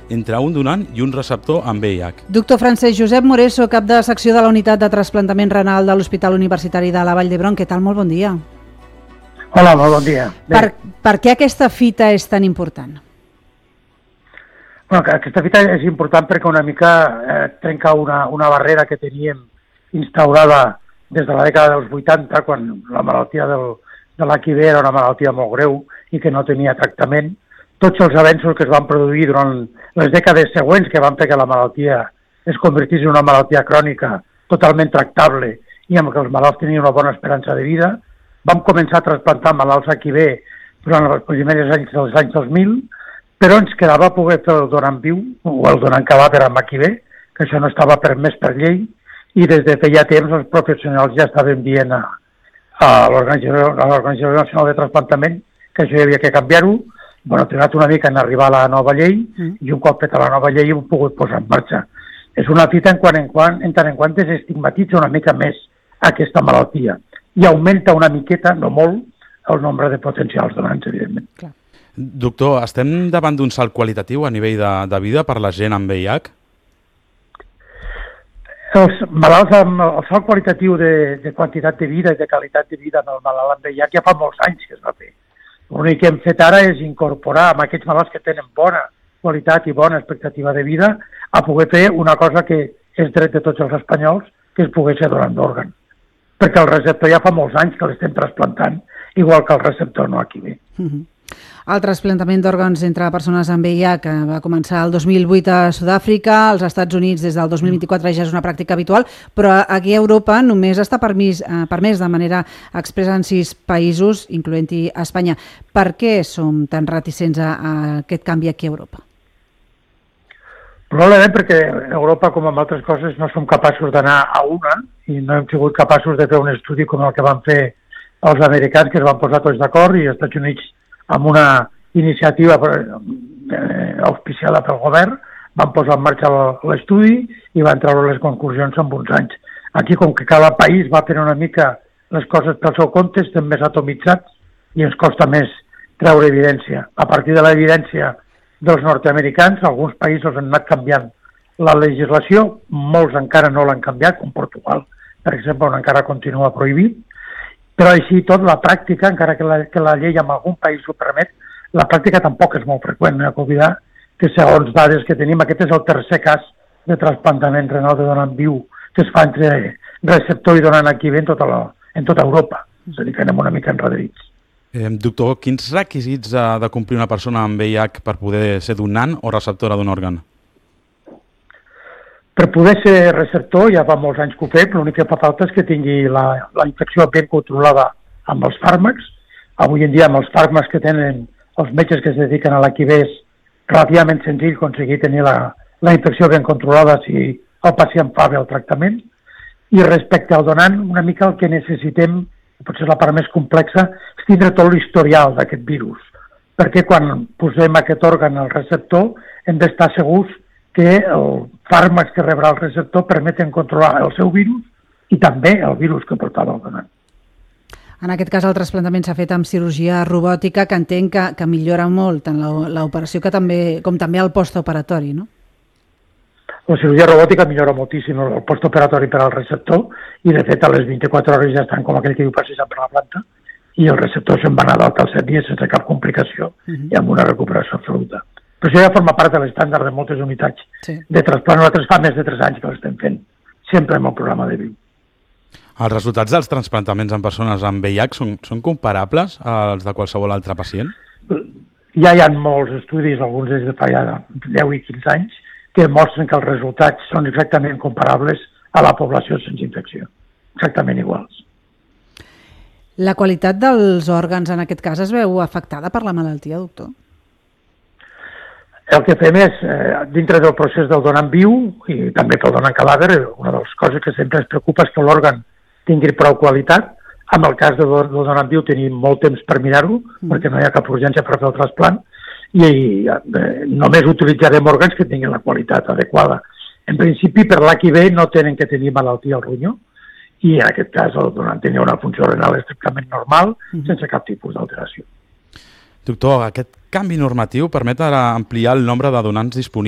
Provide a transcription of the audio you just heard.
entre un donant i un receptor amb VIH. Doctor Francesc Josep Moreso, cap de secció de la Unitat de Trasplantament Renal de l'Hospital Universitari de la Vall d'Hebron. Què tal? Molt bon dia. Hola, molt bon dia. Per què aquesta fita és tan important? Bueno, aquesta fita és important perquè una mica trenca una barrera que teníem instaurada des de la dècada dels 80, quan la malaltia de l'HIV era una malaltia molt greu i que no tenia tractament. Tots els avenços que es van produir durant les dècades següents, que van fer que la malaltia es convertís en una malaltia crònica totalment tractable i amb què els malalts tenien una bona esperança de vida, vam començar a trasplantar malalts HIV durant els primers anys dels anys 2000, però ens quedava poder fer el donant viu o el donant cadàver amb HIV, que això no estava permès per llei, i des de feia temps els professionals ja estaven dient a l'Organització Nacional de Trasplantament que això hi havia que canviar-ho. Bueno, ha trigat una mica en arribar a la nova llei i un cop feta la nova llei ho hem pogut posar en marxa. És una fita en tant en quant desestigmatitza una mica més aquesta malaltia i augmenta una miqueta, no molt, el nombre de potencials donants, evidentment. Clar. Doctor, estem davant d'un salt qualitatiu a nivell de vida per la gent amb VIH? Els malalts amb el salt qualitatiu de quantitat de vida i de qualitat de vida del malalt amb VIH ja fa molts anys que es va fer. L'únic que hem fet ara és incorporar amb aquests malalts que tenen bona qualitat i bona expectativa de vida a poder fer una cosa que és dret de tots els espanyols, que és poder ser donant d'òrgan. Perquè el receptor ja fa molts anys que l'estem trasplantant, igual que el receptor no HIV. El trasplantament d'òrgans entre persones amb VIH va començar el 2008 a Sud-àfrica, als Estats Units des del 2024 ja és una pràctica habitual, però aquí a Europa només està permès de manera expressa en 6 països, incloent-hi Espanya. Per què som tan reticents a aquest canvi aquí a Europa? Probablement perquè a Europa, com amb altres coses, no som capaços d'anar a una i no hem sigut capaços de fer un estudi com el que van fer els americans, que es van posar tots d'acord, i els Estats Units, amb una iniciativa auspiciada pel govern, van posar en marxa l'estudi i van treure les conclusions en uns anys. Aquí, com que cada país va tenir una mica les coses pel seu compte, estem més atomitzats i ens costa més treure evidència. A partir de l'evidència dels nord-americans, alguns països han anat canviant la legislació, molts encara no l'han canviat, com Portugal, per exemple, on encara continua prohibit, però així tot la pràctica, encara que la llei en algun país ho permet, la pràctica tampoc és molt freqüent. No hi ha que oblidar que segons dades que tenim, aquest és el tercer cas de trasplantament renal de donant viu que es fa entre receptor i donant HIV en tota Europa. És a dir, que anem una mica enrederits. Doctor, quins requisits ha de complir una persona amb VIH per poder ser donant o receptora d'un òrgan? Per poder ser receptor, ja fa molts anys que ho fem, l'únic que fa falta és que tingui la infecció ben controlada amb els fàrmacs. Avui en dia, amb els fàrmacs que tenen els metges que es dediquen a l'HIV, és relativament senzill aconseguir tenir la infecció ben controlada si el pacient fa bé el tractament. I respecte al donant, una mica el que necessitem, potser la part més complexa, és tindre tot l'historial d'aquest virus. Perquè quan posem aquest òrgan al receptor, hem d'estar segurs que els fàrmacs que rebrà el receptor permeten controlar el seu virus i també el virus que portava el donant. En aquest cas, el trasplantament s'ha fet amb cirurgia robòtica, que entenc que millora molt tant l'operació com també el postoperatori, no? La cirurgia robòtica millora moltíssim el postoperatori per al receptor i, de fet, a les 24 hores ja estan, com aquell que diu, passejant per la planta i el receptor se'n va anar d'alta als 7 dies sense cap complicació i amb una recuperació absoluta. Però això ja forma part de l'estàndard de moltes unitats de trasplant. Nosaltres fa més de 3 anys que l'estem fent, sempre amb el programa de viu. Els resultats dels trasplantaments en persones amb VIH són comparables als de qualsevol altre pacient? Ja hi ha molts estudis, alguns des de fa ja 10 i 15 anys, que mostren que els resultats són exactament comparables a la població sense infecció. Exactament iguals. La qualitat dels òrgans en aquest cas es veu afectada per la malaltia, doctor? El que fem és, dintre del procés del donant viu i també pel donant cadàver, una de les coses que sempre ens preocupa és que l'òrgan tingui prou qualitat. En el cas del donant viu tenim molt temps per mirar-ho, perquè no hi ha cap urgència per fer el trasplant, i només utilitzarem òrgans que tinguin la qualitat adequada. En principi, per l'HIV no tenen que tenir malaltia al ronyó, i en aquest cas el donant tenia una funció renal estrictament normal, sense cap tipus d'alteració. Doctor, aquest canvi normatiu permet ara ampliar el nombre de donants disponibles